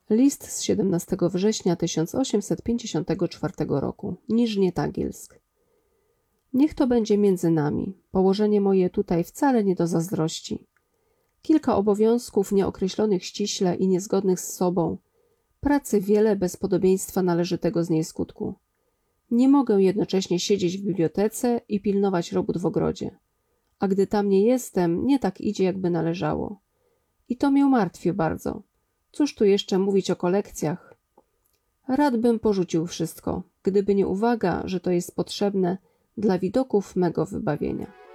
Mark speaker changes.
Speaker 1: List z 17 września 1854 roku. Niżnie Tagilsk. Niech to będzie między nami. Położenie moje tutaj wcale nie do zazdrości. Kilka obowiązków nieokreślonych ściśle i niezgodnych z sobą. Pracy wiele bez podobieństwa należytego z niej skutku. Nie mogę jednocześnie siedzieć w bibliotece i pilnować robót w ogrodzie. A gdy tam nie jestem, nie tak idzie, jakby należało. I to mię martwi bardzo. Cóż tu jeszcze mówić o kolekcjach? Rad bym porzucił wszystko, gdyby nie uwaga, że to jest potrzebne dla widoków mego wybawienia.